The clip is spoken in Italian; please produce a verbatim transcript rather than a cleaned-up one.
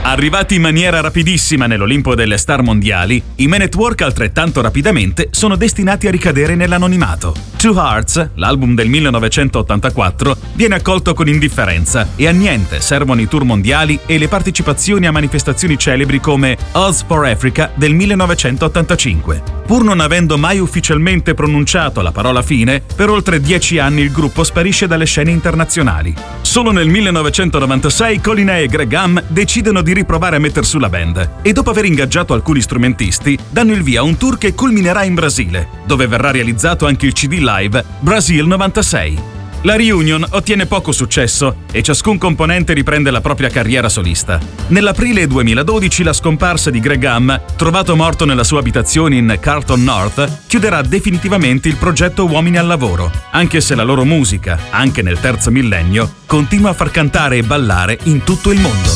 Arrivati in maniera rapidissima nell'Olimpo delle star mondiali, i Men at Work altrettanto rapidamente sono destinati a ricadere nell'anonimato. Two Hearts, l'album del millenovecentottantaquattro, viene accolto con indifferenza e a niente servono i tour mondiali e le partecipazioni a manifestazioni celebri come Oz for Africa del millenovecentottantacinque. Pur non avendo mai ufficialmente pronunciato la parola fine, per oltre dieci anni il gruppo sparisce dalle scene internazionali. Solo nel millenovecentonovantasei Colin Hay e Greg Ham decidono di riprovare a metter su la band e dopo aver ingaggiato alcuni strumentisti danno il via a un tour che culminerà in Brasile, dove verrà realizzato anche il C D live Brazil novantasei. La reunion ottiene poco successo e ciascun componente riprende la propria carriera solista. Nell'aprile duemiladodici la scomparsa di Greg Ham, trovato morto nella sua abitazione in Carlton North, chiuderà definitivamente il progetto Uomini al Lavoro, anche se la loro musica, anche nel terzo millennio, continua a far cantare e ballare in tutto il mondo.